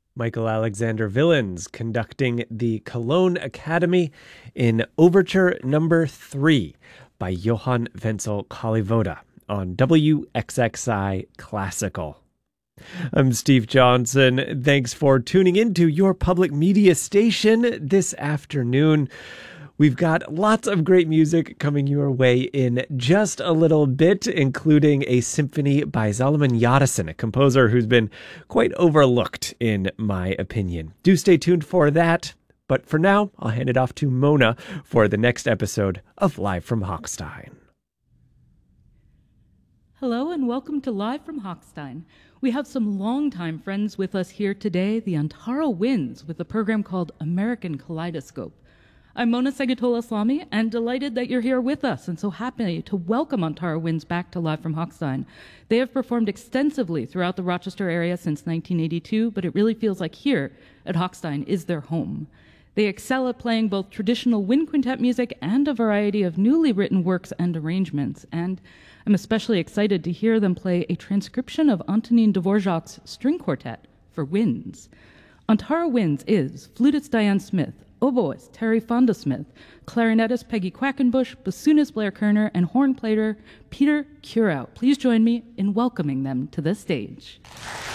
Michael Alexander Villains conducting the Cologne Academy in Overture Number 3 by Johann Wenzel Kalivoda on WXXI Classical. I'm Steve Johnson. Thanks for tuning into your public media station this afternoon. We've got lots of great music coming your way in just a little bit, including a symphony by Zalman Yadasin, a composer who's been quite overlooked, in my opinion. Do stay tuned for that. But for now, I'll hand it off to Mona for the next episode of Live from Hochstein. Hello and welcome to Live from Hochstein. We have some longtime friends with us here today, the Antara Winds, with a program called American Kaleidoscope. I'm Mona Segatola-Slami, and delighted that you're here with us, and so happy to welcome Antara Winds back to Live from Hochstein. They have performed extensively throughout the Rochester area since 1982, but it really feels like here at Hochstein is their home. They excel at playing both traditional wind quintet music and a variety of newly written works and arrangements, and I'm especially excited to hear them play a transcription of Antonin Dvorak's string quartet for winds. Antara Winds is flutist Diane Smith, oboist Terry Fonda Smith, clarinetist Peggy Quackenbush, bassoonist Blair Kerner, and horn player Peter Kurow. Please join me in welcoming them to the stage.